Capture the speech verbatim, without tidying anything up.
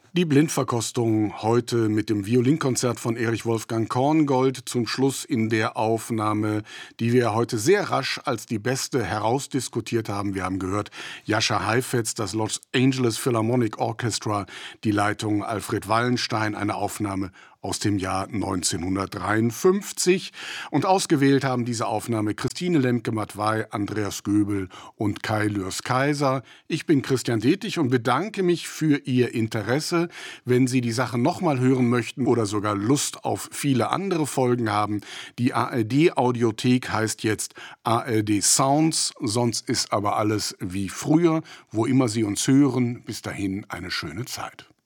Die Blindverkostung heute mit dem Violinkonzert von Erich Wolfgang Korngold zum Schluss in der Aufnahme, die wir heute sehr rasch als die beste herausdiskutiert haben. Wir haben gehört, Jascha Heifetz, das Los Angeles Philharmonic Orchestra, die Leitung Alfred Wallenstein, eine Aufnahme aus dem Jahr neunzehnhundertdreiundfünfzig. Und ausgewählt haben diese Aufnahme Christine Lemke-Matwei, Andreas Göbel und Kai Lürs-Kaiser. Ich bin Christian Detig und bedanke mich für Ihr Interesse. Wenn Sie die Sache nochmal hören möchten oder sogar Lust auf viele andere Folgen haben, die A R D-Audiothek heißt jetzt A R D Sounds. Sonst ist aber alles wie früher, wo immer Sie uns hören. Bis dahin eine schöne Zeit.